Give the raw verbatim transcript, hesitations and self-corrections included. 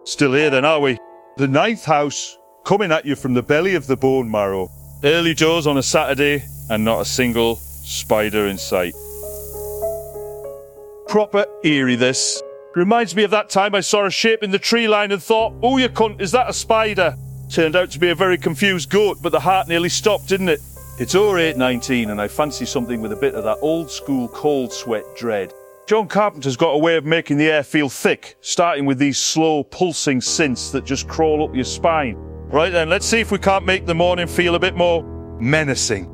Still here then, are we? The ninth house, coming at you from the belly of the bone marrow. Early doors on a Saturday, and not a single spider in sight. Proper eerie, this. Reminds me of that time I saw a shape in the tree line and thought, oh, you cunt, is that a spider? Turned out to be a very confused goat, but the heart nearly stopped, didn't it? It's oh eight nineteen, and I fancy something with a bit of that old school cold sweat dread. John Carpenter's got a way of making the air feel thick, starting with these slow, pulsing synths that just crawl up your spine. Right then, let's see if we can't make the morning feel a bit more menacing.